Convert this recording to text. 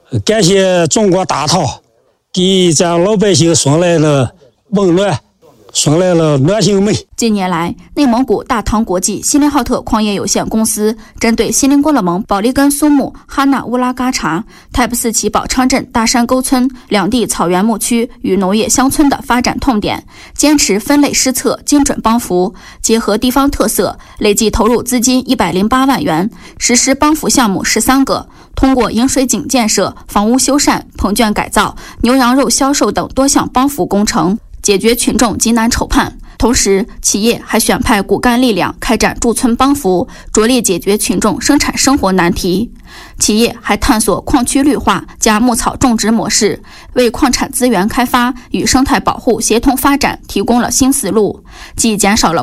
感谢中国大唐给咱老百姓送来了温暖，送来了暖心美。 近年来，内蒙古大唐国际锡林浩特矿业有限公司针对锡林郭勒盟保利根苏木哈纳乌拉嘎查、泰布斯旗宝昌镇大山沟村两地草原牧区与农业乡村的发展痛点，坚持分类施策、精准帮扶，结合地方特色，累计投入资金108万元，实施帮扶项目13个。通过饮水井建设、房屋修缮、棚圈改造、牛羊肉销售等多项帮扶工程，解决群众急难愁盼。同时，企业还选派骨干力量开展驻村帮扶，着力解决群众生产生活难题。企业还探索矿区绿化加牧草种植模式，为矿产资源开发与生态保护协同发展提供了新思路，既减少了